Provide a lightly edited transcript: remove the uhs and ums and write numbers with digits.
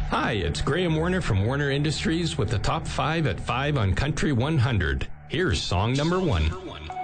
Hi, it's Graham Warner from Warner Industries with the top 5 at 5 on Country 100. Here's song number 1.